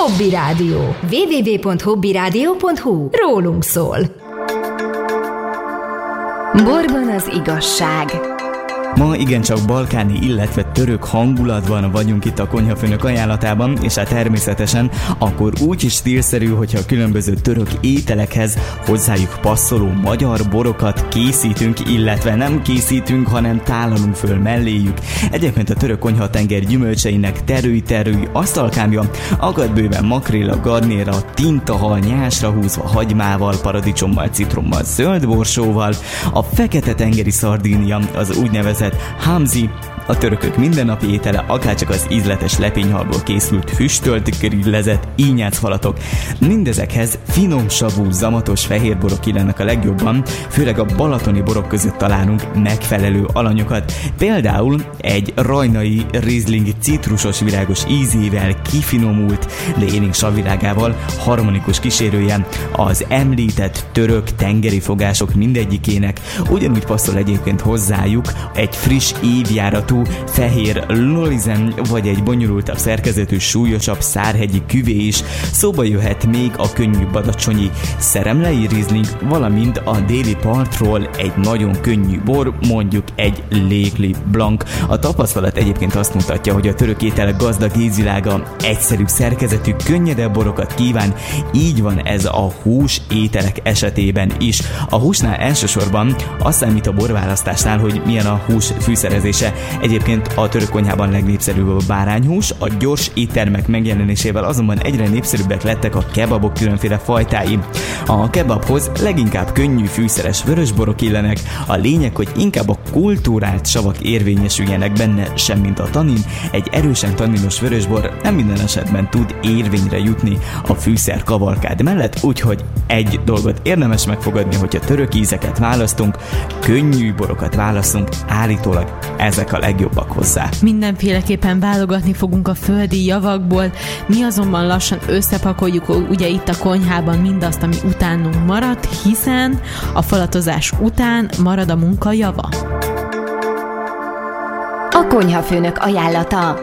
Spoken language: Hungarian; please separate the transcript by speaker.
Speaker 1: Hobby Rádió. www.hobbyradio.hu. Rólunk szól. Borban az igazság.
Speaker 2: Ma igencsak balkáni, illetve török hangulatban vagyunk itt a Konyhafőnök ajánlatában, és hát természetesen akkor úgy is stílszerű, hogyha a különböző török ételekhez hozzájuk passzoló magyar borokat készítünk, illetve nem készítünk, hanem tálalunk föl melléjük. Egyébként a török konyhatenger gyümölcseinek terői asztalkámja akad bőven makréla, garnéra, tintahal, nyásra húzva, hagymával, paradicsommal, citrommal, zöldborsóval, a fekete tengeri szardínia, az úgynevezett hamzi, a törökök mindennapi étele, akárcsak az ízletes lepényhalból készült füstölt, grillezett ínyászhalatok. Mindezekhez finomsavú, zamatos fehérborok illennek a legjobban, főleg a balatoni borok között találunk megfelelő alanyokat. Például egy rajnai Riesling citrusos virágos ízével, kifinomult, de élénk savvirágával harmonikus kísérője az említett török tengeri fogások mindegyikének. Ugyanúgy passzol egyébként hozzájuk egy friss évjáratú fehér lolizen, vagy egy bonyolultabb szerkezetű, súlyosabb szárhegyi küvé is. Szóba jöhet még a könnyű badacsonyi szeremlei Riesling, valamint a déli partról egy nagyon könnyű bor, mondjuk egy Légli Blanc. A tapasztalat egyébként azt mutatja, hogy a török ételek gazdag ízvilága egyszerűbb szerkezetű, könnyedebb borokat kíván, így van ez a hús ételek esetében is. A húsnál elsősorban azt számít a borválasztásnál, hogy milyen a hús fűszerezése. Egyébként a török konyhában legnépszerűbb a bárányhús, a gyors éttermek megjelenésével azonban egyre népszerűbbek lettek a kebabok különféle fajtái. A kebabhoz leginkább könnyű fűszeres vörösborok illenek, a lényeg, hogy inkább a kultúrált savak érvényesüljenek benne, semmint a tanin. Egy erősen taninos vörösbor nem minden esetben tud érvényre jutni a fűszer kavalkád mellett, úgyhogy egy dolgot érdemes megfogadni, hogyha török ízeket választunk, könnyű borokat választunk, állítólag ezek a legjobbak hozzá.
Speaker 3: Mindenféleképpen válogatni fogunk a földi javakból, mi azonban lassan összepakoljuk ugye itt a konyhában mindazt, ami utánunk maradt, hiszen a falatozás után marad a munka java.
Speaker 1: A Konyhafőnök ajánlata.